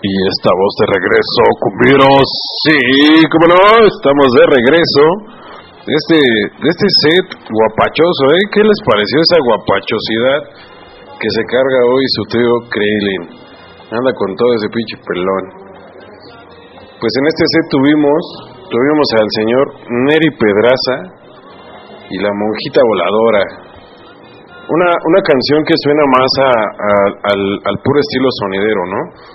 Y estamos de regreso, cumbiros. Sí, cómo no, estamos de regreso. De este set guapachoso, ¿Qué les pareció esa guapachosidad que se carga hoy su tío Krillin? Anda con todo ese pinche pelón. Pues en este set tuvimos al señor Neri Pedraza y la monjita voladora. Una canción que suena más al puro estilo sonidero, ¿no?